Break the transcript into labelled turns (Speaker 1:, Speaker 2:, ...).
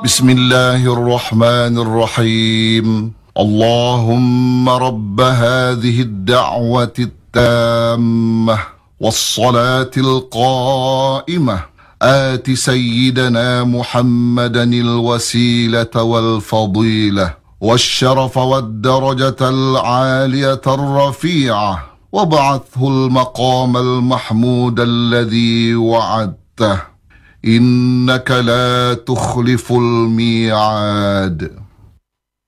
Speaker 1: بسم الله الرحمن الرحيم. اللهم رب هذه الدعوة التامة والصلاة القائمة آت سيدنا محمدا الوسيلة والفضيلة والشرف والدرجة العالية الرفيعة، وابعثه المقام المحمود الذي وعدته، إنك لا تخلف الميعاد.